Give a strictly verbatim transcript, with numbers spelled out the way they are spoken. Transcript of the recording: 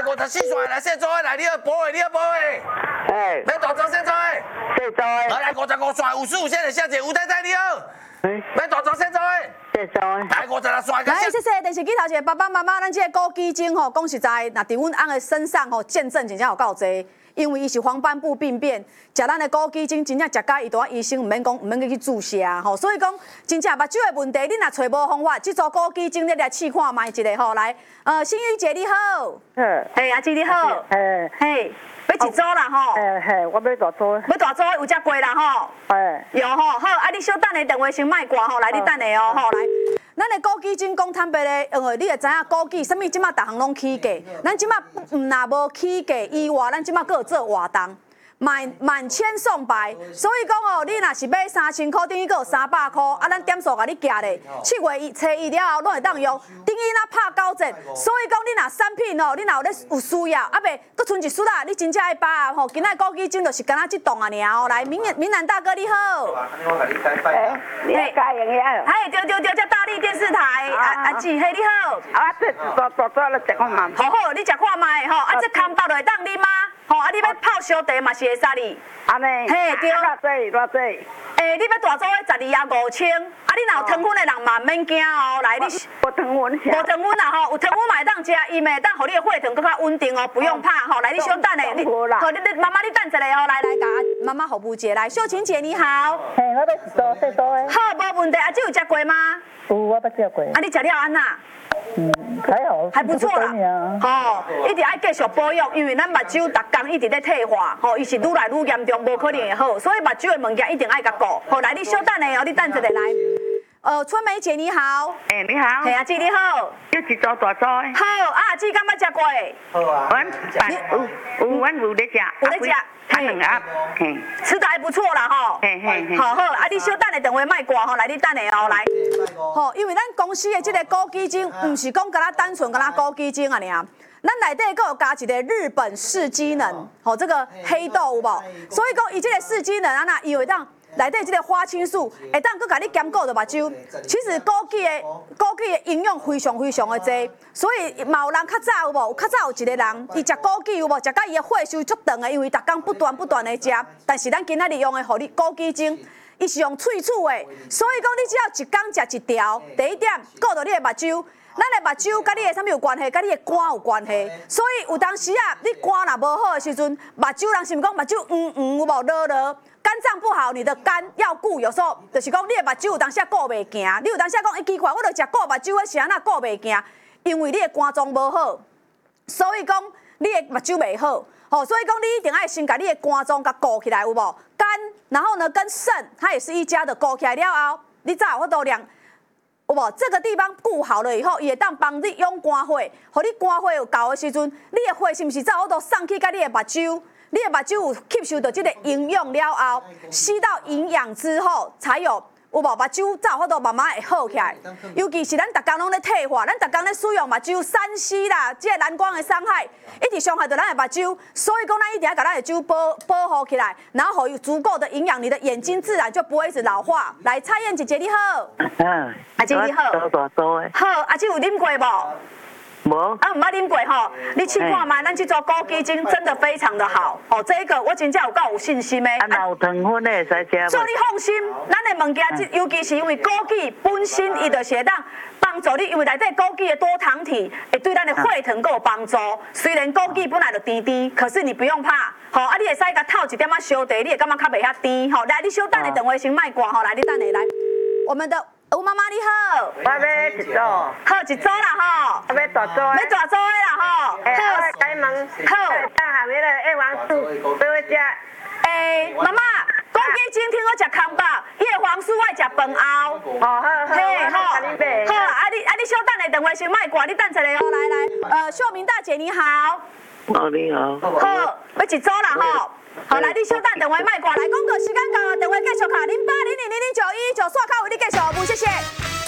五十四岁来，小组的来，你要保的，你要保的。 哎， 要大组小组的。 小组的。 来，五十五岁五十五线的小姐吴太太，你好。要大组小组的。 小组的。 来，五十六岁。 来，谢谢电视机头前爸爸妈妈，咱这个高基金吼，讲实在，那伫阮翁的身上吼，见证真正有够多。因为伊是黄斑部病变，食咱的枸杞精，真正食甲伊大医生唔免讲，唔免去注射吼。所以讲，真正目睭的问题，你若找无方法，这组枸杞精你来试看卖一下吼。来，呃，心玉姐你好， 嗯， 嘿，阿姊你好， 嘿， 嘿，要一组啦吼， 嘿嘿，我要大组， 要大组有食过啦吼， 嘿， 有吼，好，啊，你小等下电话先卖挂吼，来，你等下哦，吼，来。咱的枸杞精讲坦白咧，因为你会知影枸杞，什物即马逐项拢起价，咱即马毋若无起价以外，咱即马佫有做活动，满满千送百，所以讲哦，你若是买三千块，等于佫有三百块，啊，咱点数甲你夹咧，七月一初一了后，拢会当用，等于若拍九折，所以讲你若产品哦，你若有咧有需要，啊袂佫剩一束啦，你真正爱把握吼，今仔枸杞精就是敢若即栋啊尔哦，来，明明南大哥你好， 哎，你加营业？ 哎，对对对，这大力电视台，啊啊姊，嘿你好， 啊，这大大组了食看嘛？ 好好，你食看卖吼，啊这空包就会当啉吗？吼，啊你要泡烧茶嘛是会使哩。 安尼。 嘿对。 偌济偌济。 诶，你要大组的十二啊五千，啊你若有糖分的人嘛免惊哦，来你。 无糖分吃。 无糖分啦吼，有糖分嘛会当食，伊咪会当互你的血糖更较稳定哦，不用怕吼。来你小等下，你，好你你妈妈你等一下哦，来来甲妈妈服务姐来，秀琴姐你好。 嘿，我要一组小组的。 好，无问题，啊这有食过吗？ 有，我捌食过。 啊你食了安那？ 嗯，还好， 还不错啦。吼，一直爱继续保养，因为咱目睭逐工一直在退化，吼，伊是愈来愈严重，无可能会好，所以目睭的物件一定爱甲顾。好，来你小等下哦，你等一下来。呃，春梅姐你好。 哎，你好。 嘿，阿姊你好。 要一组大组的。 好，啊，阿姊敢捌食过？ 好啊。 阮有有，阮有咧食。 有咧食。 他两盒，嘿。 吃的还不错啦，吼。 嘿嘿嘿。 好好，啊，你小等下电话卖挂吼，来你等下哦，来。吼，因为咱公司的这个枸杞精，唔是讲甲咱单纯甲咱枸杞精啊尔，咱内底佫有加一个日本四机能，吼，这个黑豆有无？所以讲伊这个四机能啊那伊会当。内底即个花青素会当佮甲你兼顾着目睭。其实枸杞的枸杞的营养非常非常的多，所以嘛有人较早有无？有较早有一个人，伊食枸杞有无？食到伊的血收足长的，因为逐工不断不断的食。但是咱今仔日用的，互你枸杞精，伊是用萃取的，所以讲你只要一工食一条，第一点顾着你的目睭。咱的目睭甲你的啥物有关系？甲你的肝有关系。所以有当时啊，你肝若无好的时阵，目睭人是毋讲目睭黄黄有无落落？肝脏不好，你的肝要顾，有时候就是讲你的目睭有当时顾袂行，你有当时讲一奇怪，我著食顾目睭，我是安那顾袂行，因为你的肝脏无好，所以讲你的目睭袂好。吼，所以讲你一定爱先甲你的肝脏甲顾起来，有无？肝，然后呢跟肾，它也是一家的，顾起来了后，你才有法度量。有无？这个地方顾好了以后，也当帮你用肝血，互你肝血有够的时阵，你的血是毋是才有法度送去甲你的目睭？你的目睭有吸收到这个营养了后，吸到营养之后，才有有无目睭才有法度慢慢会好起来。尤其是咱逐工拢咧退化，咱逐工咧使用目睭三 C 啦，这个蓝光的伤害一直伤害到咱的目睭，所以讲咱一定要把咱的睭保保护起来，然后有足够的营养，你的眼睛自然就不会一直老化。来，蔡燕姐姐你好。 嗯。 阿姊你好。 大大组的。 好，阿姊有啉过无？ 无啊，唔捌啉过吼，你试看卖，咱这组枸杞精真的非常的好哦，这一个我真正有够有信心的。 啊，有糖分的会使食。 所以你放心，咱的物件，尤其是因为枸杞本身伊就是会当帮助你，因为内底枸杞的多糖体会对咱的血糖够有帮助。虽然枸杞本来就甜甜，可是你不用怕，吼啊，你会使甲透一点仔烧茶，你会感觉较袂遐甜，吼。来，你小等下电话先卖挂，吼，来你等下来，我们的。吴妈妈你好， 我要一组， 好一组啦吼， 我要大组的， 要大组的啦吼， 好，开门，好，当下面的叶黄素都要食。 诶，妈妈，枸杞精听我食空饱，叶黄素爱食饭后。 哦好， 嘿好，好， 你买。 好，啊你啊你小等下电话先卖挂，你等一下哦，来来，呃，秀明大姐你好。 哦你好。 好，要一组啦吼。好，来，你小等电话卖挂，来，广告时间到，电话继续卡零八零零零零九一九，刷卡为你继续服务，谢谢。